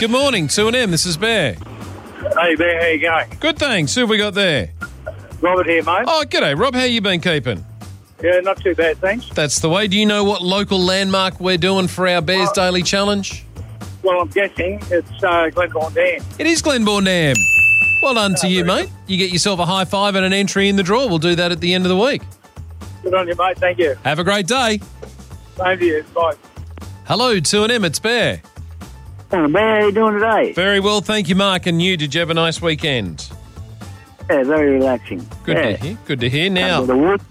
Good morning, 2AM. This is Bear. Hey, Bear, how you going? Good, thanks. Who have we got there? Robert here, mate. Oh, g'day, Rob. How you been keeping? Yeah, not too bad, thanks. That's the way. Do you know what local landmark we're doing for our Bears Daily Challenge? Well, I'm guessing it's Glenbourne Dam. It is Glenbourne Dam. Well done to you, mate. You get yourself a high five and an entry in the draw. We'll do that at the end of the week. Good on you, mate. Thank you. Have a great day. Same to you. Bye. Hello, 2AM. It's Bear. Bear, how are you doing today? Very well, thank you, Mark. And you, did you have a nice weekend? Yeah, very relaxing. Good to hear. Good to hear. Now,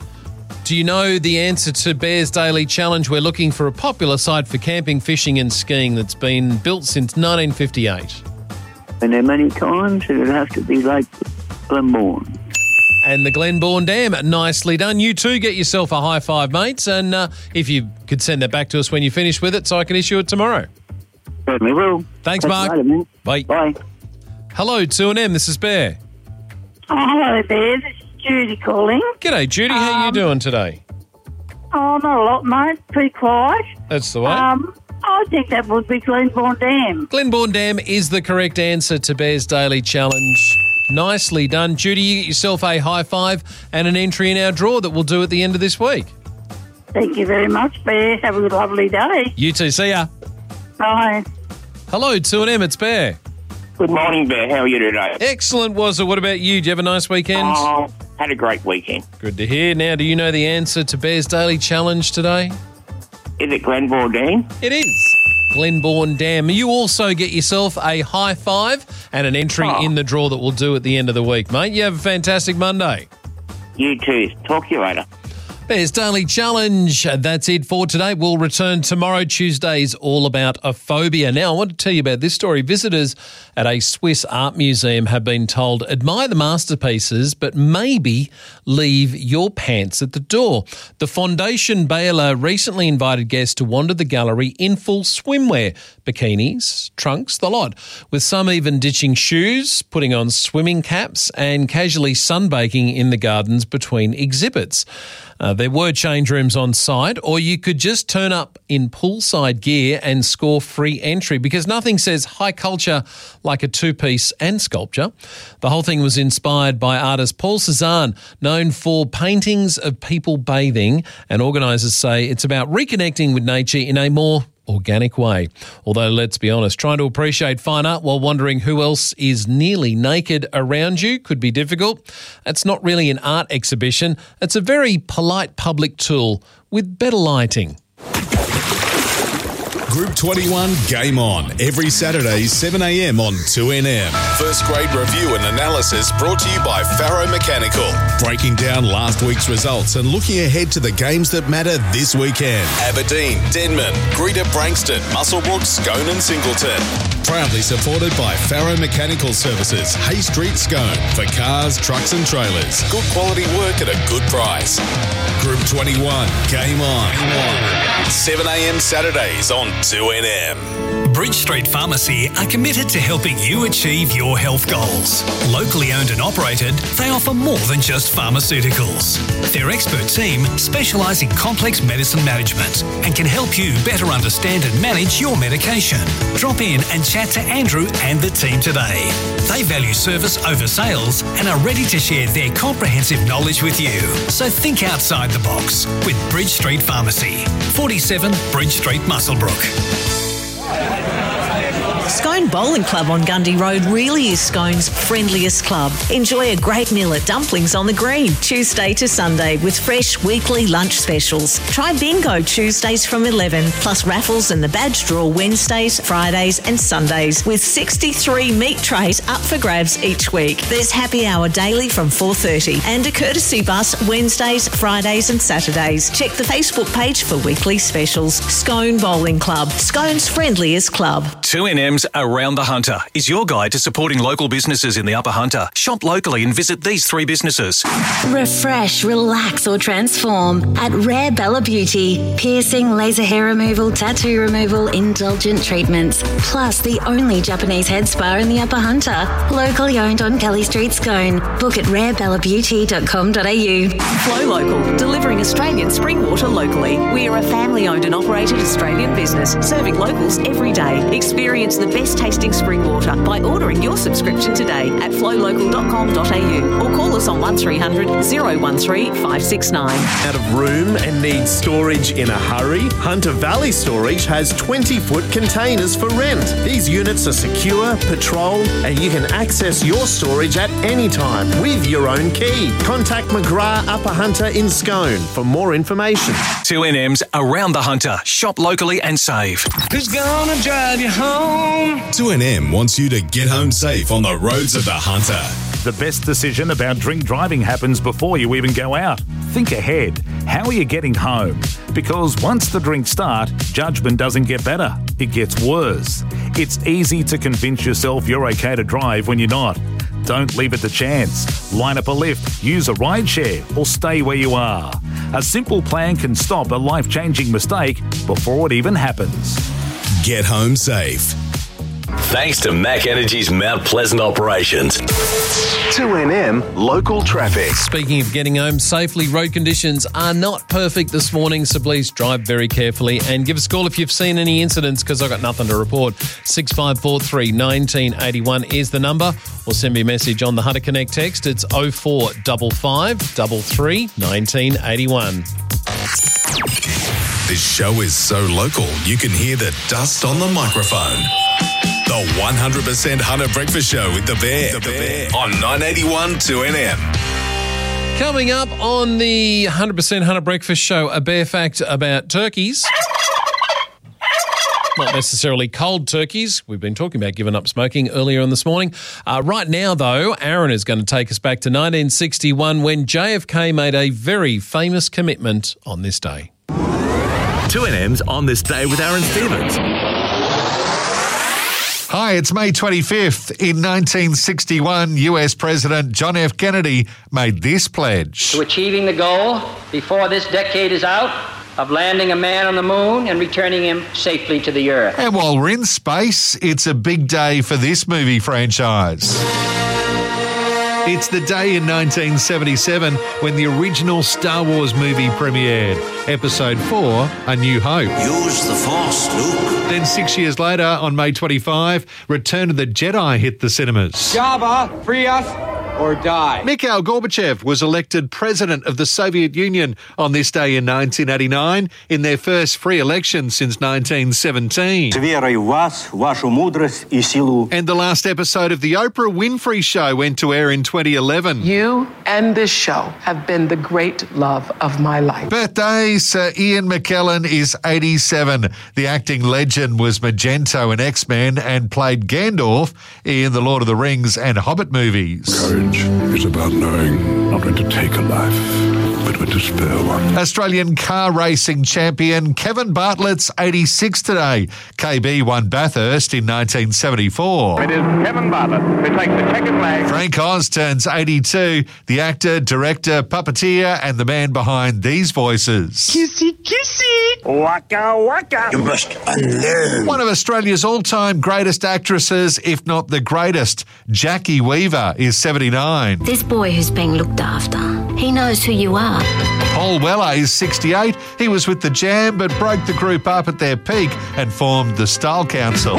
do you know the answer to Bears Daily Challenge? We're looking for a popular site for camping, fishing and skiing that's been built since 1958. Been there many times, it would have to be Lake Glenbourne. And the Glenbourne Dam, nicely done. You too, get yourself a high five, mates. And if you could send that back to us when you finish with it so I can issue it tomorrow. Certainly will. Thanks, Catch Mark. you later, man. Bye. Bye. Hello, 2AM. This is Bear. Oh, hello there. This is Judy calling. G'day, Judy. How you doing today? Oh, not a lot, mate. Pretty quiet. That's the way. I think that would be Glenbourne Dam. Glenbourne Dam is the correct answer to Bears Daily Challenge. Nicely done. Judy, you get yourself a high five and an entry in our draw that we'll do at the end of this week. Thank you very much, Bear. Have a lovely day. You too. See ya. Bye. Hello, 2AM. It's Bear. Good morning, Bear. How are you today? Excellent, was it? What about you? Did you have a nice weekend? Oh, had a great weekend. Good to hear. Now, do you know the answer to Bears Daily Challenge today? Is it Glenbourne Dam? It is Glenbourne Dam. You also get yourself a high five and an entry in the draw that we'll do at the end of the week, mate. You have a fantastic Monday. You too. Talk to you later. Bears Daily Challenge. That's it for today. We'll return tomorrow. Tuesday's all about a phobia. Now, I want to tell you about this story. Visitors at a Swiss art museum have been told, admire the masterpieces, but maybe leave your pants at the door. The Fondation Baylor recently invited guests to wander the gallery in full swimwear, bikinis, trunks, the lot, with some even ditching shoes, putting on swimming caps and casually sunbaking in the gardens between exhibits. There were change rooms on site, or you could just turn up in poolside gear and score free entry, because nothing says high culture like a two-piece and sculpture. The whole thing was inspired by artist Paul Cézanne, known for paintings of people bathing, and organisers say it's about reconnecting with nature in a more organic way. Although, let's be honest, trying to appreciate fine art while wondering who else is nearly naked around you could be difficult. It's not really an art exhibition. It's a very polite public tool with better lighting. Group 21 Game On, every Saturday 7am on 2NM. First grade review and analysis brought to you by Faro Mechanical. Breaking down last week's results and looking ahead to the games that matter this weekend. Aberdeen, Denman, Greater Brankston, Muswellbrook, Scone and Singleton. Proudly supported by Faro Mechanical Services, Hay Street, Scone. For cars, trucks and trailers. Good quality work at a good price. Group 21 Game On. 7am Saturdays on 2NM. Bridge Street Pharmacy are committed to helping you achieve your health goals. Locally owned and operated, they offer more than just pharmaceuticals. Their expert team specialise in complex medicine management and can help you better understand and manage your medication. Drop in and chat to Andrew and the team today. They value service over sales and are ready to share their comprehensive knowledge with you. So think outside the box with Bridge Street Pharmacy, 47 Bridge Street, Muswellbrook. Scone Bowling Club on Gundy Road really is Scone's friendliest club. Enjoy a great meal at Dumplings on the Green, Tuesday to Sunday, with fresh weekly lunch specials. Try bingo Tuesdays from 11, plus raffles and the badge draw Wednesdays, Fridays and Sundays, with 63 meat trays up for grabs each week. There's happy hour daily from 4:30 and a courtesy bus Wednesdays, Fridays and Saturdays. Check the Facebook page for weekly specials. Scone Bowling Club, Scone's friendliest club. 2NM's Around the Hunter is your guide to supporting local businesses in the Upper Hunter. Shop locally and visit these 3 businesses. Refresh, relax or transform at Rare Bella Beauty. Piercing, laser hair removal, tattoo removal, indulgent treatments. Plus the only Japanese head spa in the Upper Hunter. Locally owned on Kelly Street, Scone. Book at rarebellabeauty.com.au. Flow Local, delivering Australian spring water locally. We are a family-owned and operated Australian business, serving locals every day. Experience the best best tasting spring water by ordering your subscription today at flowlocal.com.au or call us on 1300 013 569. Out of room and needs storage in a hurry? Hunter Valley Storage has 20-foot containers for rent. These units are secure, patrolled, and you can access your storage at any time with your own key. Contact McGrath Upper Hunter in Scone for more information. 2NM's Around the Hunter. Shop locally and save. Who's gonna drive you home? 2NM wants you to get home safe on the roads of the Hunter. The best decision about drink driving happens before you even go out. Think ahead. How are you getting home? Because once the drinks start, judgment doesn't get better. It gets worse. It's easy to convince yourself you're okay to drive when you're not. Don't leave it to chance. Line up a lift, use a rideshare, or stay where you are. A simple plan can stop a life-changing mistake before it even happens. Get home safe. Thanks to Mac Energy's Mount Pleasant operations. 2NM Local Traffic. Speaking of getting home safely, road conditions are not perfect this morning, so please drive very carefully and give us a call if you've seen any incidents, because I've got nothing to report. 6543 1981 is the number, or send me a message on the Hunter Connect text. It's 0455 33 1981. This show is so local, you can hear the dust on the microphone. The 100% Hunter Breakfast Show with The Bear. On 981 2NM. Coming up on the 100% Hunter Breakfast Show, a bear fact about turkeys. Not necessarily cold turkeys. We've been talking about giving up smoking earlier on this morning. Right now, though, Aaron is going to take us back to 1961 when JFK made a very famous commitment on this day. 2NM's On This Day with Aaron Stevens. Hi, it's May 25th. In 1961, US President John F. Kennedy made this pledge. To achieving the goal before this decade is out of landing a man on the moon and returning him safely to the Earth. And while we're in space, it's a big day for this movie franchise. It's the day in 1977 when the original Star Wars movie premiered. Episode 4, A New Hope. Use the Force, Luke. Then 6 years later, on May 25, Return of the Jedi hit the cinemas. Jabba, free us or die. Mikhail Gorbachev was elected president of the Soviet Union on this day in 1989 in their first free election since 1917. And the last episode of The Oprah Winfrey Show went to air in 2011. You and this show have been the great love of my life. Birthday, Sir Ian McKellen is 87. The acting legend was Magento in X-Men and played Gandalf in the Lord of the Rings and Hobbit movies. Courage is about knowing not when to take a life, but when to spare one. Australian car racing champion Kevin Bartlett's 86 today. KB won Bathurst in 1974. It is Kevin Bartlett who takes the checkered flag. Frank Oz turns 82. The actor, director, puppeteer, and the man behind these voices. Kissy, kissy. Waka, waka. You must unlearn. One of Australia's all-time greatest actresses, if not the greatest, Jackie Weaver, is 79. This boy who's being looked after, he knows who you are. Paul Weller is 68. He was with the Jam but broke the group up at their peak and formed the Style Council.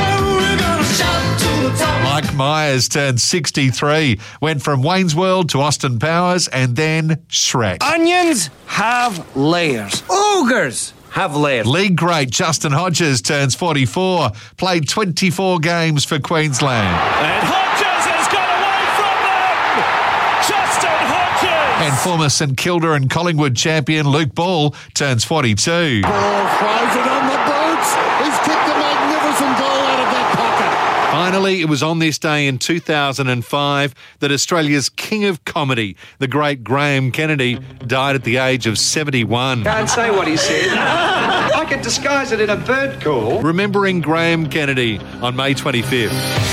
Mike Myers turned 63, went from Wayne's World to Austin Powers and then Shrek. Onions have layers. Ogres have layers. League great Justin Hodges turns 44, played 24 games for Queensland. And Hodges has got away from them! Justin Hodges! And former St Kilda and Collingwood champion Luke Ball turns 42. Ball flies it on the boats. He's kicked a magnificent goal out of that pocket. Finally, it was on this day in 2005 that Australia's king of comedy, the great Graham Kennedy, died at the age of 71. Can't say what he said. I could disguise it in a bird call. Remembering Graham Kennedy on May 25th.